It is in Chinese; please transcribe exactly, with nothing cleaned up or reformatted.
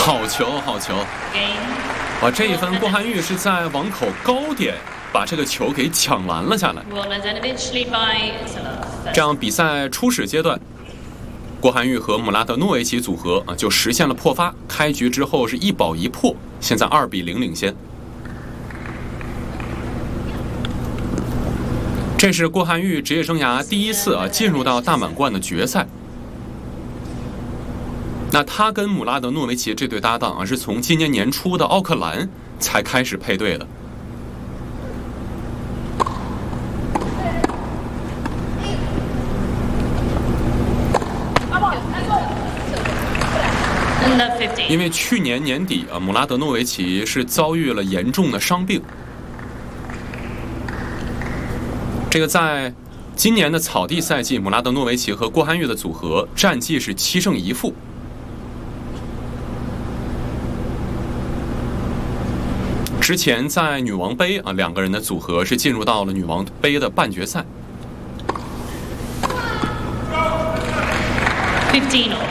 好球，好球！啊，这一分郭涵玉是在网口高点把这个球给抢拦了下来。这样比赛初始阶段，郭涵玉和姆拉德诺维奇组合啊就实现了破发。开局之后是一保一破，现在二比零领先。这是郭涵玉职业生涯第一次啊进入到大满贯的决赛。那他跟姆拉德诺维奇这对搭档啊，是从今年年初的奥克兰才开始配对的。因为去年年底啊，姆拉德诺维奇是遭遇了严重的伤病。这个在今年的草地赛季，姆拉德诺维奇和郭涵玉的组合战绩是七胜一负。之前在女王杯啊，两个人的组合是进入到了女王杯的半决赛。 fifteen all.